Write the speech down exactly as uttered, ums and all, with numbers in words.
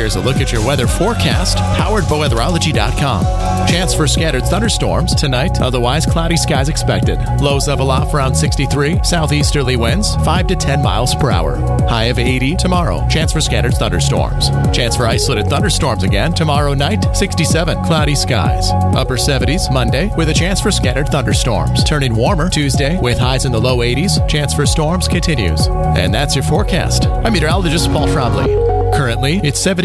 Here's a look at your weather forecast, powered by weatherology dot com. Chance for scattered thunderstorms tonight, otherwise cloudy skies expected. Lows level off around sixty-three, southeasterly winds five to ten miles per hour. High of eighty tomorrow. Chance for scattered thunderstorms. Chance for isolated thunderstorms again tomorrow night, sixty-seven, cloudy skies. Upper seventies Monday with a chance for scattered thunderstorms. Turning warmer Tuesday with highs in the low eighties. Chance for storms continues. And that's your forecast. I'm meteorologist Paul Trombley. Currently, it's seventy.